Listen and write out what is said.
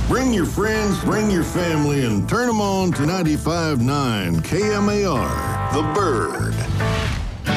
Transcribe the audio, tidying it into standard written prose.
Bring your friends, bring your family, and turn them on to 95.9 KMAR, The Bird.